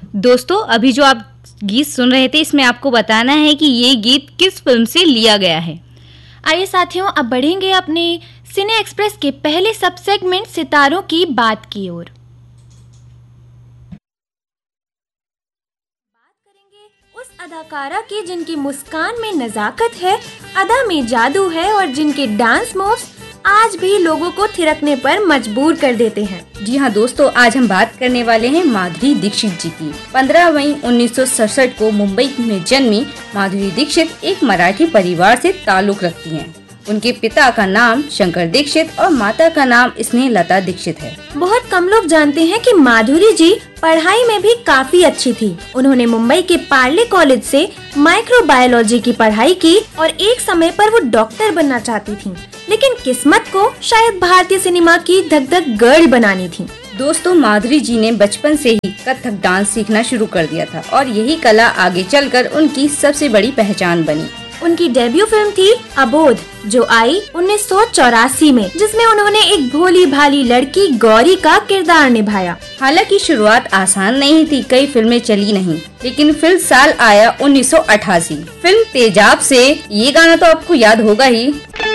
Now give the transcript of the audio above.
दोस्तों, अभी जो आप गीत सुन रहे थे, इसमें आपको बताना है कि ये गीत किस फिल्म से लिया गया है। आइए साथियों, अब बढ़ेंगे अपने सिने एक्सप्रेस के पहले सब सेगमेंट सितारों की बात की ओर। बात करेंगे उस अदाकारा की जिनकी मुस्कान में नजाकत है, अदा में जादू है और जिनके डांस मूव्स आज भी लोगों को थिरकने पर मजबूर कर देते हैं। जी हाँ दोस्तों, आज हम बात करने वाले हैं माधुरी दीक्षित जी की। 15 मई 1967 को मुंबई में जन्मी माधुरी दीक्षित एक मराठी परिवार से ताल्लुक रखती हैं। उनके पिता का नाम शंकर दीक्षित और माता का नाम स्नेहलता दीक्षित है। बहुत कम लोग जानते हैं कि माधुरी जी पढ़ाई में भी काफी अच्छी थी। उन्होंने मुंबई के पार्ले कॉलेज से माइक्रोबायोलॉजी की पढ़ाई की और एक समय पर वो डॉक्टर बनना चाहती थी, लेकिन किस्मत को शायद भारतीय सिनेमा की धक धक गर्ल बनानी थी। दोस्तों, माधुरी जी ने बचपन से ही कथक डांस सीखना शुरू कर दिया था और यही कला आगे चलकर उनकी सबसे बड़ी पहचान बनी। उनकी डेब्यू फिल्म थी अबोध, जो आई 1984 में, जिसमें उन्होंने एक भोली भाली लड़की गौरी का किरदार निभाया। हालांकि शुरुआत आसान नहीं थी, कई फिल्में चली नहीं, लेकिन फिर साल आया 1988। फिल्म तेजाब से ये गाना तो आपको याद होगा ही।